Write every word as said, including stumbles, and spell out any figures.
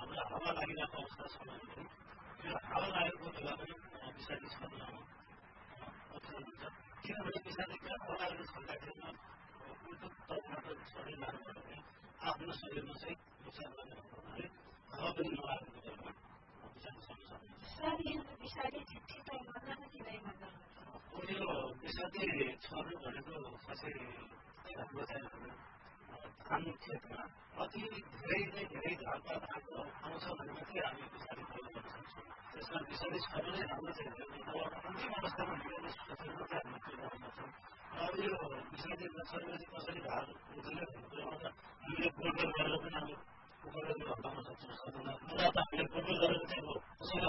हामीलाई हावा लागिरहेको अवस्था छ भने पनि यो हावा लागेको बेला पनि विषादी छर्न अप्ठ्यारो हुन्छ किनभने विषादी क्या हावा लागेर छर्दाखेरि उल्टो तर्फबाट छर्दै जानुभयो भने आफ्नो शरीरमा चाहिँ नोक्सान गर्ने हुनाले हावा पनि नलागेको बेलामा विषादी छर्न सक्नुहुन्छ। यो विषादी छर्नु भनेको खासै हाम्रो चाहिँ धान खेतमा अति धेरै नै धेरै धानका धानको आउँछ भने मात्रै हामी विषादी प्रयोग गर्न सक्छौँ। त्यसमा विषादी छर्नु नै राम्रो चाहिँ अब अन्तिम अवस्थामा हामीले सोचेर मात्रै हामी त्यो गर्न सक्छौँ। अब यो विषादी नछर्नेपछि कसरी धान उब्जने भन्ने कुरामा त हामीले गोडमेल गरेर पनि अब उखालेर हटाउन सक्छौँ। मुला त हामीले गोडमेल गरेर चाहिँ अब कसैलाई